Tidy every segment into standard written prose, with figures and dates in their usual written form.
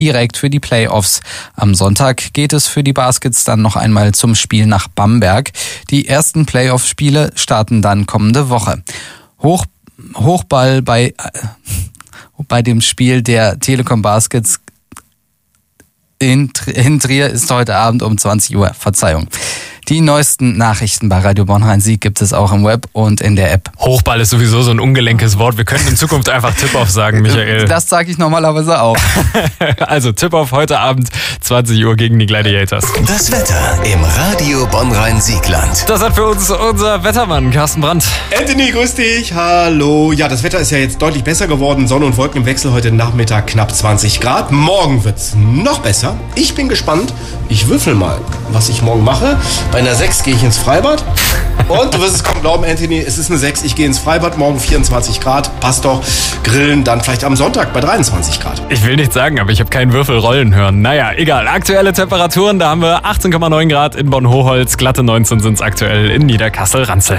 direkt für die Playoffs. Am Sonntag geht es für die Baskets dann noch einmal zum Spiel nach Bamberg. Die ersten Playoff-Spiele starten dann kommende Woche. Hochball bei dem Spiel der Telekom Baskets in Trier ist heute Abend um 20 Uhr. Verzeihung. Die neuesten Nachrichten bei Radio Bonn-Rhein-Sieg gibt es auch im Web und in der App. Hochball ist sowieso so ein ungelenkes Wort. Wir können in Zukunft einfach Tip-Off sagen, Michael. Das sage ich normalerweise auch. Also Tip-Off heute Abend, 20 Uhr gegen die Gladiators. Das Wetter im Radio Bonn-Rhein-Siegland. Das hat für uns unser Wettermann Carsten Brandt. Anthony, grüß dich. Hallo. Ja, das Wetter ist ja jetzt deutlich besser geworden. Sonne und Wolken im Wechsel, heute Nachmittag knapp 20 Grad. Morgen wird's noch besser. Ich bin gespannt. Ich würfel mal, was ich morgen mache. Bei einer 6 gehe ich ins Freibad. Und du wirst es kaum glauben, Anthony, es ist eine 6. Ich gehe ins Freibad, morgen 24 Grad. Passt doch. Grillen dann vielleicht am Sonntag bei 23 Grad. Ich will nicht sagen, aber ich habe keinen Würfel rollen hören. Naja, egal. Aktuelle Temperaturen, da haben wir 18,9 Grad in Bonn-Hochholz. Glatte 19 sind es aktuell in Niederkassel-Ranzel.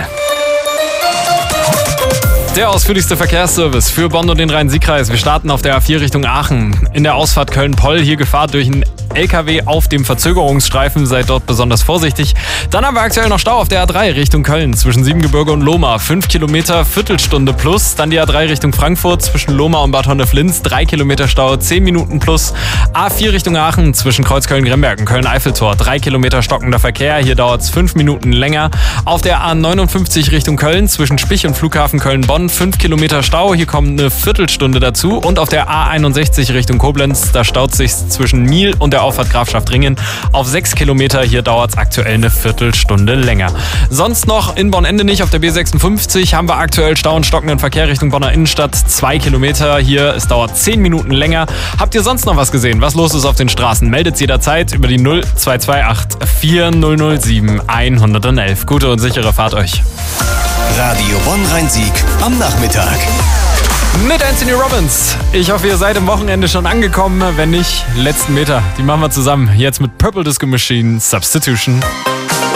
Der ausführlichste Verkehrsservice für Bonn und den Rhein-Sieg-Kreis. Wir starten auf der A4 Richtung Aachen. In der Ausfahrt Köln-Poll hier Gefahr durch einen LKW auf dem Verzögerungsstreifen. Seid dort besonders vorsichtig. Dann haben wir aktuell noch Stau auf der A3 Richtung Köln zwischen Siebengebirge und Lohmar. 5 Kilometer, Viertelstunde plus. Dann die A3 Richtung Frankfurt zwischen Lohmar und Bad Honnef-Linz. 3 Kilometer Stau, 10 Minuten plus. A4 Richtung Aachen zwischen Kreuzköln-Gremberg und Köln-Eiffeltor. 3 Kilometer stockender Verkehr. Hier dauert es 5 Minuten länger. Auf der A59 Richtung Köln zwischen Spich und Flughafen Köln-Bonn. 5 Kilometer Stau, hier kommt eine Viertelstunde dazu. Und auf der A61 Richtung Koblenz, da staut sich zwischen Miel und der Auffahrt Grafschaft-Ringen auf 6 Kilometer. Hier dauert es aktuell eine Viertelstunde länger. Sonst noch in Bonn-Ende nicht. Auf der B56 haben wir aktuell Stau und stockenden Verkehr Richtung Bonner Innenstadt. 2 Kilometer hier, es dauert 10 Minuten länger. Habt ihr sonst noch was gesehen? Was los ist auf den Straßen? Meldet jederzeit über die 0228 4007 111. Gute und sichere Fahrt euch. Radio Bonn-Rhein-Sieg am Nachmittag. Mit Anthony Robbins. Ich hoffe, ihr seid am Wochenende schon angekommen. Wenn nicht, letzten Meter. Die machen wir zusammen. Jetzt mit Purple Disco Machine Substitution.